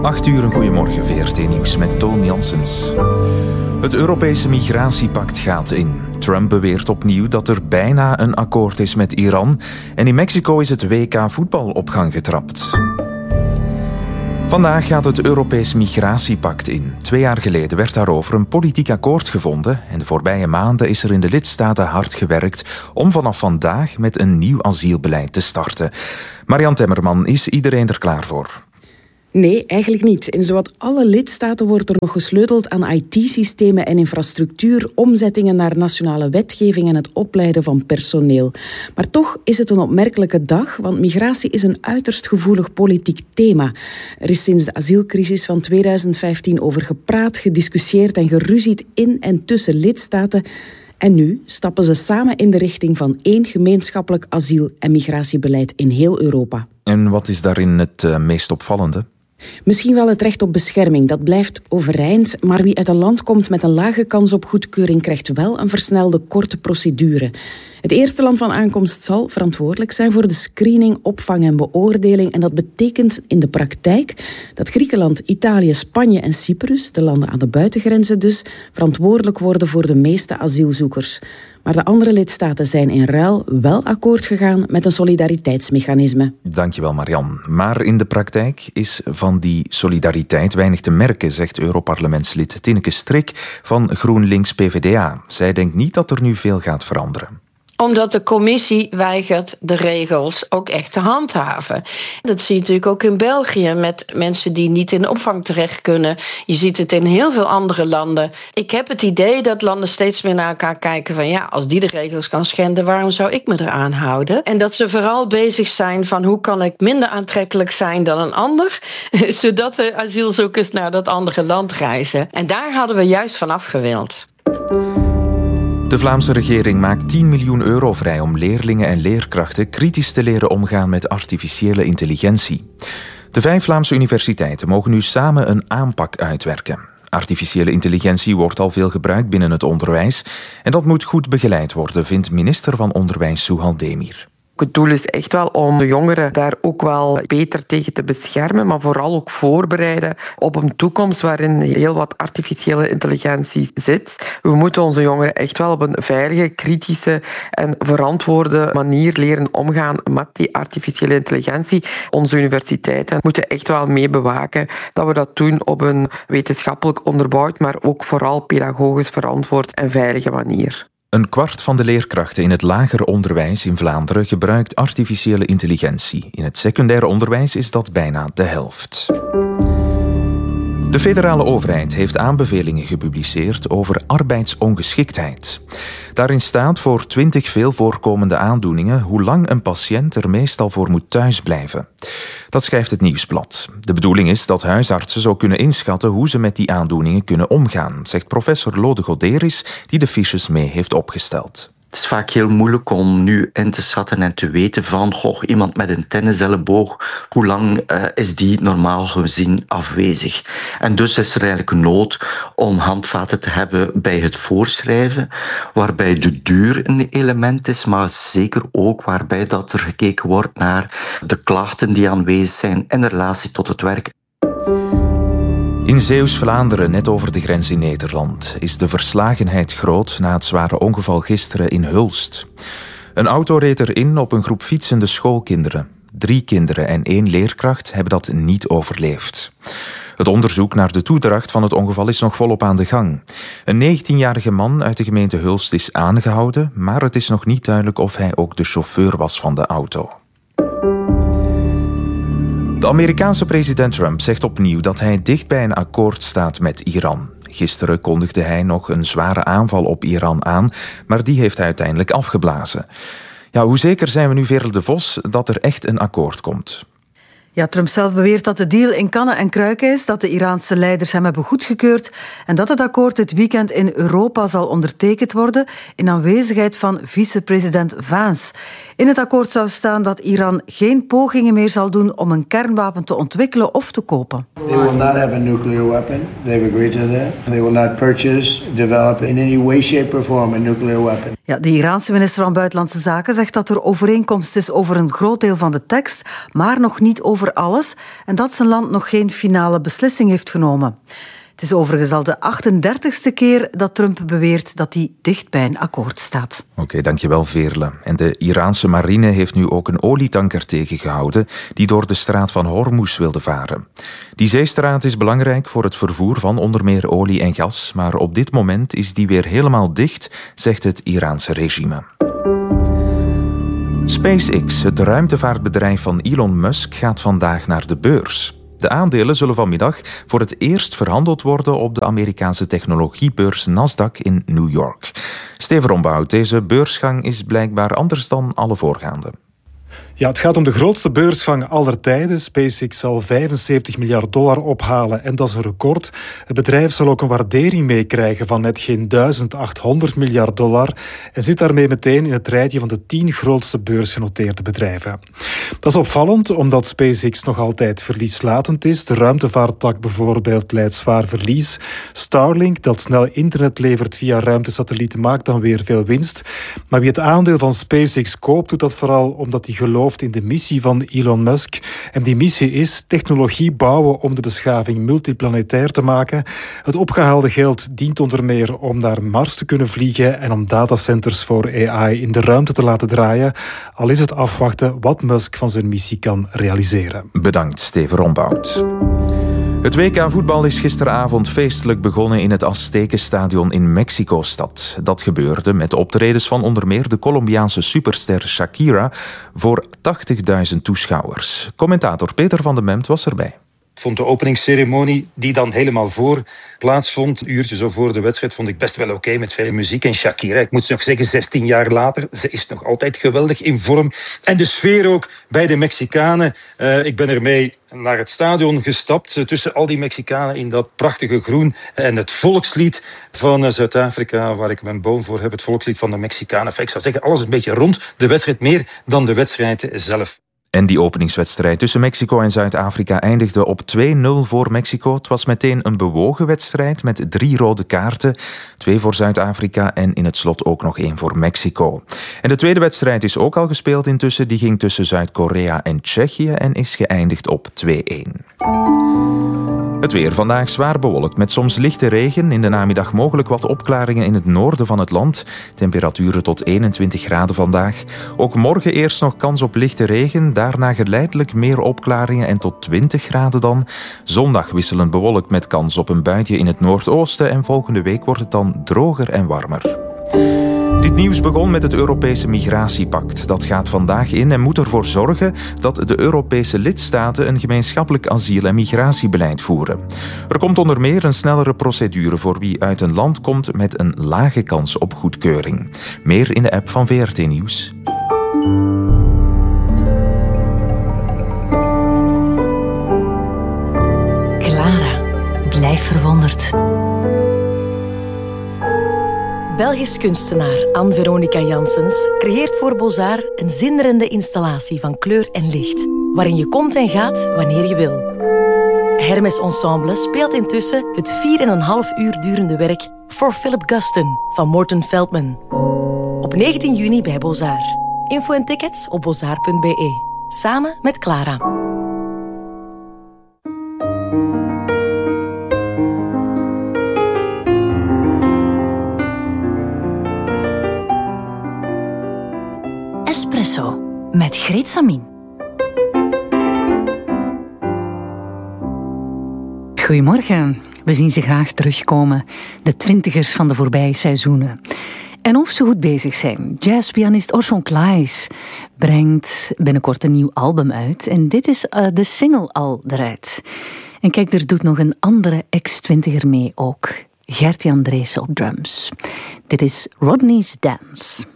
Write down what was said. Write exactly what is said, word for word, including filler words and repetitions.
acht uur, een goeiemorgen, V R T-nieuws met Toon Janssens. Het Europese migratiepact gaat in. Trump beweert opnieuw dat er bijna een akkoord is met Iran. En in Mexico is het W K voetbal op gang getrapt. Vandaag gaat het Europees migratiepact in. Twee jaar geleden werd daarover een politiek akkoord gevonden. En de voorbije maanden is er in de lidstaten hard gewerkt om vanaf vandaag met een nieuw asielbeleid te starten. Marianne Temmerman, is iedereen er klaar voor? Nee, eigenlijk niet. In zowat alle lidstaten wordt er nog gesleuteld aan I T-systemen en infrastructuur, omzettingen naar nationale wetgeving en het opleiden van personeel. Maar toch is het een opmerkelijke dag, want migratie is een uiterst gevoelig politiek thema. Er is sinds de asielcrisis van tweeduizend vijftien over gepraat, gediscussieerd en geruzied in en tussen lidstaten. En nu stappen ze samen in de richting van één gemeenschappelijk asiel- en migratiebeleid in heel Europa. En wat is daarin het uh, meest opvallende? Misschien wel het recht op bescherming, dat blijft overeind, maar wie uit een land komt met een lage kans op goedkeuring krijgt wel een versnelde korte procedure. Het eerste land van aankomst zal verantwoordelijk zijn voor de screening, opvang en beoordeling. En dat betekent in de praktijk dat Griekenland, Italië, Spanje en Cyprus, de landen aan de buitengrenzen dus, verantwoordelijk worden voor de meeste asielzoekers. Maar de andere lidstaten zijn in ruil wel akkoord gegaan met een solidariteitsmechanisme. Dankjewel, Marianne. Maar in de praktijk is van die solidariteit weinig te merken, zegt Europarlementslid Tineke Strik van GroenLinks P V D A. Zij denkt niet dat er nu veel gaat veranderen. Omdat de commissie weigert de regels ook echt te handhaven. Dat zie je natuurlijk ook in België met mensen die niet in de opvang terecht kunnen. Je ziet het in heel veel andere landen. Ik heb het idee dat landen steeds meer naar elkaar kijken van ja, als die de regels kan schenden, waarom zou ik me eraan houden? En dat ze vooral bezig zijn van hoe kan ik minder aantrekkelijk zijn dan een ander, zodat de asielzoekers naar dat andere land reizen. En daar hadden we juist van afgewild. De Vlaamse regering maakt tien miljoen euro vrij om leerlingen en leerkrachten kritisch te leren omgaan met artificiële intelligentie. De vijf Vlaamse universiteiten mogen nu samen een aanpak uitwerken. Artificiële intelligentie wordt al veel gebruikt binnen het onderwijs en dat moet goed begeleid worden, vindt minister van Onderwijs Souhal Demir. Het doel is echt wel om de jongeren daar ook wel beter tegen te beschermen, maar vooral ook voorbereiden op een toekomst waarin heel wat artificiële intelligentie zit. We moeten onze jongeren echt wel op een veilige, kritische en verantwoorde manier leren omgaan met die artificiële intelligentie. Onze universiteiten moeten echt wel mee bewaken dat we dat doen op een wetenschappelijk onderbouwd, maar ook vooral pedagogisch verantwoord en veilige manier. Een kwart van de leerkrachten in het lager onderwijs in Vlaanderen gebruikt artificiële intelligentie. In het secundair onderwijs is dat bijna de helft. De federale overheid heeft aanbevelingen gepubliceerd over arbeidsongeschiktheid. Daarin staat voor twintig veel voorkomende aandoeningen hoe lang een patiënt er meestal voor moet thuisblijven. Dat schrijft het Nieuwsblad. De bedoeling is dat huisartsen zo kunnen inschatten hoe ze met die aandoeningen kunnen omgaan, zegt professor Lode Goderis, die de fiches mee heeft opgesteld. Het is vaak heel moeilijk om nu in te schatten en te weten van goh, iemand met een tenniselleboog, hoe lang uh, is die normaal gezien afwezig. En dus is er eigenlijk nood om handvaten te hebben bij het voorschrijven, waarbij de duur een element is, maar zeker ook waarbij dat er gekeken wordt naar de klachten die aanwezig zijn in relatie tot het werk. In Zeeuws-Vlaanderen, net over de grens in Nederland, is de verslagenheid groot na het zware ongeval gisteren in Hulst. Een auto reed erin op een groep fietsende schoolkinderen. Drie kinderen en één leerkracht hebben dat niet overleefd. Het onderzoek naar de toedracht van het ongeval is nog volop aan de gang. Een negentienjarige man uit de gemeente Hulst is aangehouden, maar het is nog niet duidelijk of hij ook de chauffeur was van de auto. De Amerikaanse president Trump zegt opnieuw dat hij dicht bij een akkoord staat met Iran. Gisteren kondigde hij nog een zware aanval op Iran aan, maar die heeft hij uiteindelijk afgeblazen. Ja, hoe zeker zijn we nu, Veerle de Vos, dat er echt een akkoord komt? Ja, Trump zelf beweert dat de deal in kannen en kruiken is, dat de Iraanse leiders hem hebben goedgekeurd en dat het akkoord dit weekend in Europa zal ondertekend worden in aanwezigheid van vicepresident Vance. In het akkoord zou staan dat Iran geen pogingen meer zal doen om een kernwapen te ontwikkelen of te kopen. They will not have a nuclear weapon. They've agreed to that. They will not purchase, develop in any way, shape or form a nuclear weapon. Ja, de Iraanse minister van Buitenlandse Zaken zegt dat er overeenkomst is over een groot deel van de tekst, maar nog niet over alles, en dat zijn land nog geen finale beslissing heeft genomen. Het is overigens al de achtendertigste keer dat Trump beweert dat hij dicht bij een akkoord staat. Oké, okay, dankjewel Veerle. En de Iraanse marine heeft nu ook een olietanker tegengehouden die door de straat van Hormuz wilde varen. Die zeestraat is belangrijk voor het vervoer van onder meer olie en gas, maar op dit moment is die weer helemaal dicht, zegt het Iraanse regime. SpaceX, het ruimtevaartbedrijf van Elon Musk, gaat vandaag naar de beurs. De aandelen zullen vanmiddag voor het eerst verhandeld worden op de Amerikaanse technologiebeurs Nasdaq in New York. Steven Rombout, deze beursgang is blijkbaar anders dan alle voorgaande. Ja, het gaat om de grootste beursgang aller tijden. SpaceX zal vijfenzeventig miljard dollar ophalen en dat is een record. Het bedrijf zal ook een waardering meekrijgen van net geen duizend achthonderd miljard dollar en zit daarmee meteen in het rijtje van de tien grootste beursgenoteerde bedrijven. Dat is opvallend omdat SpaceX nog altijd verlieslatend is. De ruimtevaarttak bijvoorbeeld leidt zwaar verlies. Starlink, dat snel internet levert via ruimtesatellieten, maakt dan weer veel winst. Maar wie het aandeel van SpaceX koopt, doet dat vooral omdat hij gelooft in de missie van Elon Musk. En die missie is technologie bouwen om de beschaving multiplanetair te maken. Het opgehaalde geld dient onder meer om naar Mars te kunnen vliegen en om datacenters voor A I in de ruimte te laten draaien. Al is het afwachten wat Musk van zijn missie kan realiseren. Bedankt, Steven Rombout. Het W K voetbal is gisteravond feestelijk begonnen in het Aztekenstadion in Mexico-stad. Dat gebeurde met optredens van onder meer de Colombiaanse superster Shakira voor tachtigduizend toeschouwers. Commentator Peter van den Bemt was erbij. Ik vond de openingsceremonie, die dan helemaal voor plaatsvond, een uurtje zo voor de wedstrijd, vond ik best wel oké, okay, met veel muziek. En Shakira, ik moet nog zeggen, zestien jaar later, ze is nog altijd geweldig in vorm. En de sfeer ook bij de Mexicanen. Uh, ik ben ermee naar het stadion gestapt, uh, tussen al die Mexicanen in dat prachtige groen. En het volkslied van uh, Zuid-Afrika, waar ik mijn boom voor heb, het volkslied van de Mexicanen. Ik zou zeggen, alles een beetje rond de wedstrijd, meer dan de wedstrijd zelf. En die openingswedstrijd tussen Mexico en Zuid-Afrika eindigde op twee nul voor Mexico. Het was meteen een bewogen wedstrijd met drie rode kaarten. Twee voor Zuid-Afrika en in het slot ook nog één voor Mexico. En de tweede wedstrijd is ook al gespeeld intussen. Die ging tussen Zuid-Korea en Tsjechië en is geëindigd op twee één. Het weer vandaag zwaar bewolkt met soms lichte regen. In de namiddag mogelijk wat opklaringen in het noorden van het land. Temperaturen tot eenentwintig graden vandaag. Ook morgen eerst nog kans op lichte regen. Daarna geleidelijk meer opklaringen en tot twintig graden dan. Zondag wisselend bewolkt met kans op een buitje in het noordoosten. En volgende week wordt het dan droger en warmer. Dit nieuws begon met het Europese Migratiepact. Dat gaat vandaag in en moet ervoor zorgen dat de Europese lidstaten een gemeenschappelijk asiel- en migratiebeleid voeren. Er komt onder meer een snellere procedure voor wie uit een land komt met een lage kans op goedkeuring. Meer in de app van V R T Nieuws. Clara, blijf verwonderd. Belgisch kunstenaar Anne-Veronica Janssens creëert voor Beaux-Arts een zinderende installatie van kleur en licht, waarin je komt en gaat wanneer je wil. Hermes Ensemble speelt intussen het vier en een half uur durende werk For Philip Guston van Morton Feldman. Op negentien juni bij Beaux-Arts. Info en tickets op beaux-arts punt b e. Samen met Clara. Espresso met Greet Samin. Goedemorgen. We zien ze graag terugkomen. De twintigers van de voorbije seizoenen. En of ze goed bezig zijn. Jazzpianist Orson Claes brengt binnenkort een nieuw album uit. En dit is uh, de single al eruit. En kijk, er doet nog een andere ex-twintiger mee ook. Gertie Andreessen op drums. Dit is Rodney's Dance.